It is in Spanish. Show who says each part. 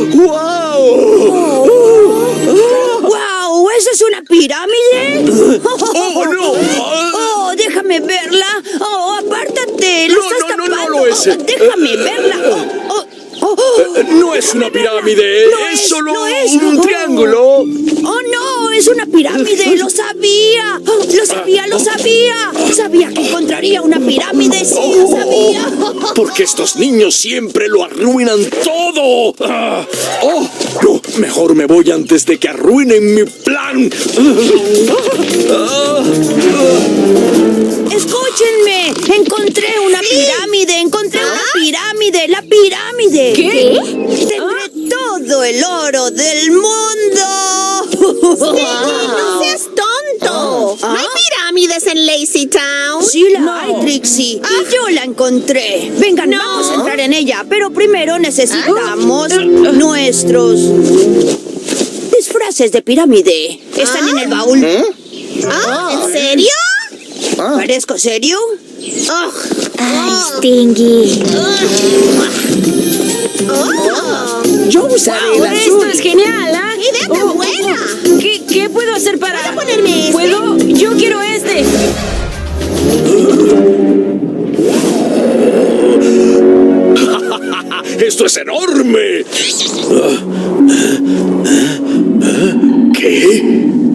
Speaker 1: ¡Guau!
Speaker 2: ¡Wow! ¿Eso es una pirámide?
Speaker 1: ¡Oh, no!
Speaker 2: ¡Oh, déjame verla! ¡Oh, apártate! ¡La
Speaker 1: No,
Speaker 2: estás
Speaker 1: no, no, no
Speaker 2: tapando!
Speaker 1: lo es.
Speaker 2: ¡Déjame verla!
Speaker 1: No es una pirámide, es solo un triángulo.
Speaker 2: ¡Oh, no! ¡Es una pirámide! ¡Lo sabía! ¡Lo sabía, lo sabía! Sabía que encontraría una pirámide, sí, lo sabía.
Speaker 1: Porque estos niños siempre lo arruinan todo. ¡Oh! No, mejor me voy antes de que arruinen mi plan.
Speaker 2: ¡Escúchenme! ¡Encontré una pirámide! ¡Encontré una pirámide! ¡La pirámide!
Speaker 3: ¿Qué?
Speaker 2: ¡Tendré todo el oro del mundo!
Speaker 3: ¡No seas tonto! ¿No hay pirámides en Lazy Town?
Speaker 2: Sí la hay, Trixie. Y yo la encontré. Vengan, vamos a entrar en ella. Pero primero necesitamos nuestros disfraces de pirámide. ¿Están en el baúl?
Speaker 3: ¿En serio?
Speaker 2: ¿Parezco serio?
Speaker 4: Ay, Stingy.
Speaker 5: Yo usaré el
Speaker 3: Esto
Speaker 5: azul.
Speaker 3: es genial, ¿ah? ¡Idea tan buena!
Speaker 4: ¿Qué puedo hacer para...?
Speaker 3: ¿Puedo ponerme este?
Speaker 4: ¿Puedo? Yo quiero este.
Speaker 1: ¡Esto es enorme! ¿Qué?